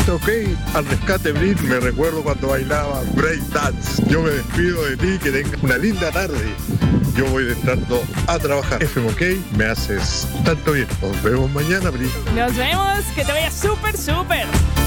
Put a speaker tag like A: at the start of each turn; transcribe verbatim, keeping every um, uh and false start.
A: Ok, al rescate Brit, me recuerdo cuando bailaba break dance. Yo me despido de ti, que tengas una linda tarde. Yo voy entrando a trabajar. F M OK, me haces tanto bien. Nos vemos mañana, Brit.
B: Nos vemos, que te vaya súper, súper.